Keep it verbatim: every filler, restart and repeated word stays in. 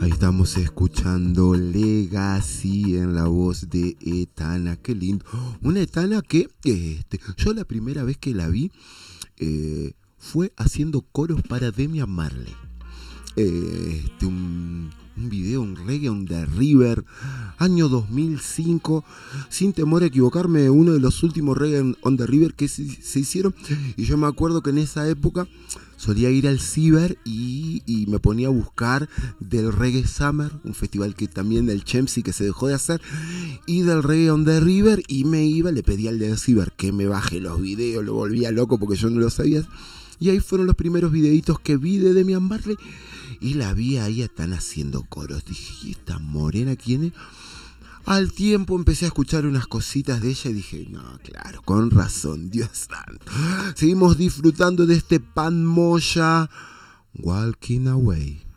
Ahí estamos escuchando Legacy en la voz de Etana. Qué lindo. Una Etana que este, yo la primera vez que la vi eh, fue haciendo coros para Demian Marley. Eh, este, un, un video, un reggae on the river, año dos mil cinco, sin temor a equivocarme, uno de los últimos reggae on the river que se, se hicieron. Y yo me acuerdo que en esa época solía ir al ciber y, y me ponía a buscar del Reggae Summer, un festival que también del Chemsy que se dejó de hacer, y del Reggae on the River, y me iba, le pedía al del ciber que me baje los videos, lo volvía loco porque yo no lo sabía. Y ahí fueron los primeros videitos que vi de Demian Marley y la vi ahí, están haciendo coros. Dije, ¿y esta morena quién es? Al tiempo empecé a escuchar unas cositas de ella y dije, no, claro, con razón, Dios santo. Seguimos disfrutando de este Pan Moya, Walking Away.